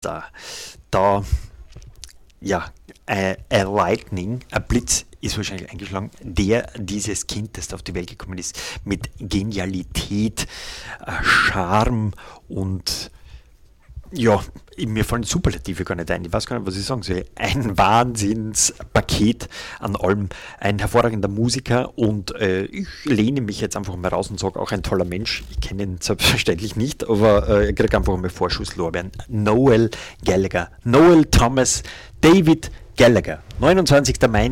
Da ja, ein Lightning, ein Blitz ist wahrscheinlich eingeschlagen, der dieses Kind, das da auf die Welt gekommen ist, mit Genialität, Charme und ja, mir fallen Superlative gar nicht ein. Ich weiß gar nicht, was ich sagen soll. Ein Wahnsinnspaket an allem. Ein hervorragender Musiker und ich lehne mich jetzt einfach mal raus und sage, auch ein toller Mensch. Ich kenne ihn selbstverständlich nicht, aber ich kriege einfach mal Vorschusslorbeeren. Noel Gallagher. Noel Thomas David Gallagher. 29. Mai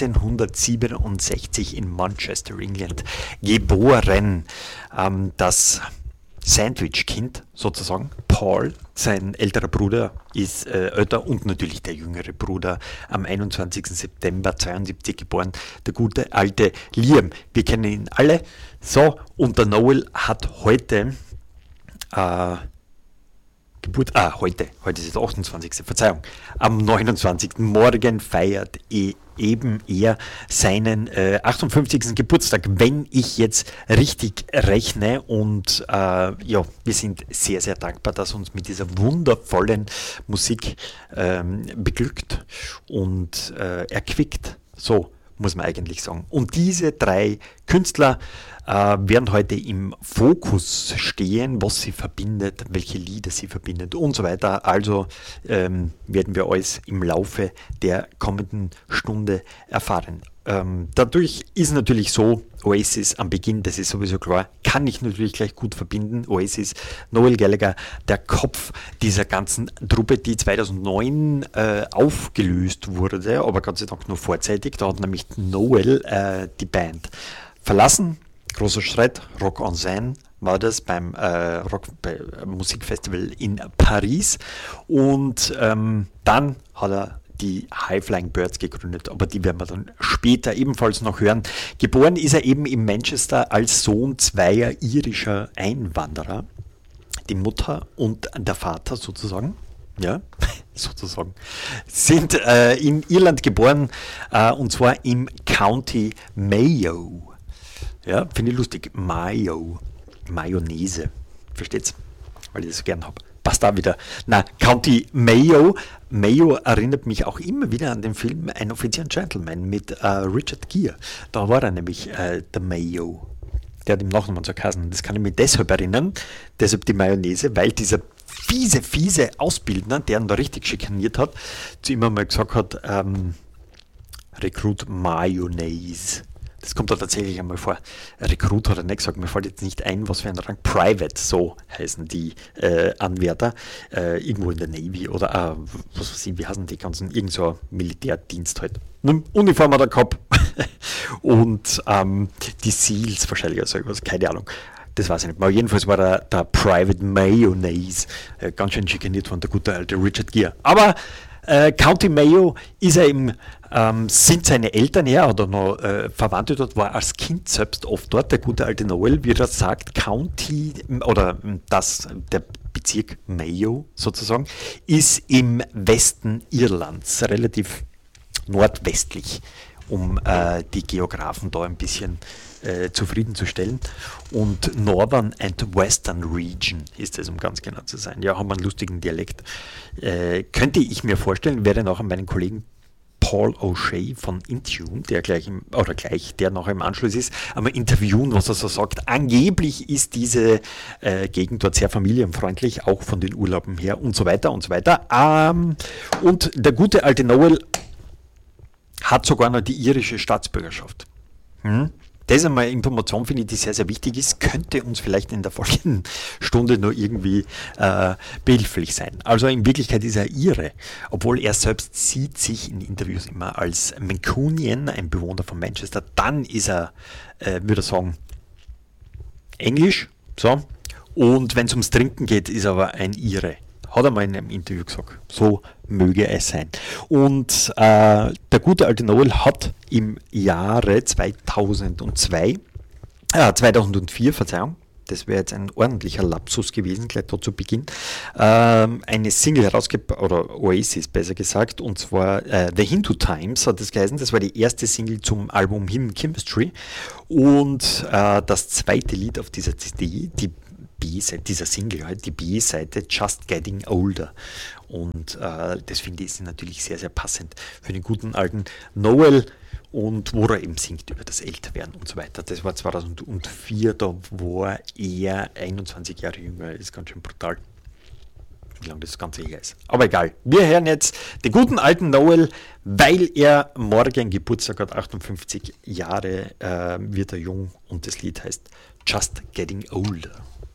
1967 in Manchester, England. Geboren. Das Sandwich-Kind sozusagen. Paul, sein älterer Bruder, ist älter und natürlich der jüngere Bruder, am 21. September 1972 geboren, der gute alte Liam. Wir kennen ihn alle. So, und der Noel hat heute heute ist der 28. Verzeihung, am 29. Morgen feiert eben er seinen 58. Geburtstag, wenn ich jetzt richtig rechne. Und ja, wir sind sehr, sehr dankbar, dass uns mit dieser wundervollen Musik beglückt und erquickt. So muss man eigentlich sagen. Und diese drei Künstler werden heute im Fokus stehen, was sie verbindet, welche Lieder sie verbindet und so weiter. Also werden wir alles im Laufe der kommenden Stunde erfahren. Dadurch ist natürlich so, Oasis am Beginn, das ist sowieso klar, kann ich natürlich gleich gut verbinden. Oasis, Noel Gallagher, der Kopf dieser ganzen Truppe, die 2009 aufgelöst wurde, aber Gott sei Dank nur vorzeitig. Da hat nämlich Noel die Band verlassen. Großer Streit, Rock en Seine war das beim Musikfestival in Paris. Und dann hat er die High Flying Birds gegründet, aber die werden wir dann später ebenfalls noch hören. Geboren ist er eben in Manchester als Sohn zweier irischer Einwanderer. Die Mutter und der Vater sozusagen, ja, sozusagen, sind in Irland geboren, und zwar im County Mayo. Ja, finde ich lustig. Mayo. Mayonnaise. Versteht's? Weil ich das so gern habe. Passt da wieder. Na, County Mayo. Mayo erinnert mich auch immer wieder an den Film Ein Offizier und Gentleman mit Richard Gere. Da war er nämlich der Mayo. Der hat im Nachnamen so geheißen. Das kann ich mich deshalb erinnern. Deshalb die Mayonnaise, weil dieser fiese Ausbildner, der ihn da richtig schikaniert hat, zu ihm einmal gesagt hat, Recruit Mayonnaise. Das kommt da tatsächlich einmal vor. Recruit hat er nicht gesagt, mir fällt jetzt nicht ein, was für ein Rang. Private, so heißen die Anwärter. Irgendwo in der Navy oder was weiß ich, wie heißen die ganzen, irgend so ein Militärdienst halt. Uniform hat er gehabt. Und die Seals wahrscheinlich, also irgendwas, keine Ahnung. Das weiß ich nicht. Aber jedenfalls war der Private Mayonnaise ganz schön schikaniert von der gute alte Richard Gere. Aber County Mayo ist er eben, sind seine Eltern her oder noch Verwandte dort, war als Kind selbst oft dort, der gute alte Noel, wie er sagt, County oder der Bezirk Mayo sozusagen, ist im Westen Irlands, relativ nordwestlich, um die Geografen da ein bisschen zufriedenzustellen. Und Northern and Western Region ist es, um ganz genau zu sein. Ja, haben wir einen lustigen Dialekt. Könnte ich mir vorstellen, werde nachher meinen Kollegen Paul O'Shea von Intune, der der noch im Anschluss ist, einmal interviewen, was er so sagt. Angeblich ist diese Gegend dort sehr familienfreundlich, auch von den Urlauben her und so weiter und so weiter. Und der gute alte Noel hat sogar noch die irische Staatsbürgerschaft. Das ist einmal eine Information, finde ich, die sehr, sehr wichtig ist, könnte uns vielleicht in der folgenden Stunde nur irgendwie behilflich sein. Also in Wirklichkeit ist er Ire, obwohl er selbst sieht sich in Interviews immer als Mancunian, ein Bewohner von Manchester. Dann ist er, würde ich sagen, Englisch, so. Und wenn es ums Trinken geht, ist er aber ein Ire. Hat er mal in einem Interview gesagt. So möge es sein. Und der gute alte Noel hat im Jahre 2004, Verzeihung, das wäre jetzt ein ordentlicher Lapsus gewesen, gleich da zu Beginn, eine Single herausgegeben, oder Oasis besser gesagt, und zwar The Hindu Times hat das geheißen. Das war die erste Single zum Album Human Chemistry und das zweite Lied auf dieser CD, dieser Single halt, die B-Seite Just Getting Older. Und das finde ich ist natürlich sehr, sehr passend für den guten alten Noel und wo er eben singt über das Älterwerden und so weiter. Das war 2004, da war er 21 Jahre jünger, ist ganz schön brutal, wie lange das Ganze her ist. Aber egal, wir hören jetzt den guten alten Noel, weil er morgen Geburtstag hat, 58 Jahre wird er jung und das Lied heißt Just Getting Older.